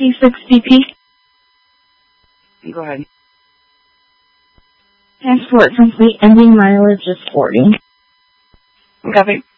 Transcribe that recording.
T6BP. Go ahead. Transport complete, ending mileage is 40. Copy.